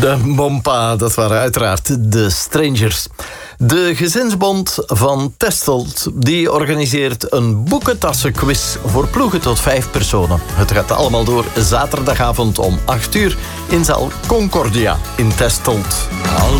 De Bompa, dat waren uiteraard de Strangers. De gezinsbond van Testelt die organiseert een boekentassenquiz voor ploegen tot 5 personen. Het gaat allemaal door zaterdagavond om 8 uur in zaal Concordia in Testelt. Als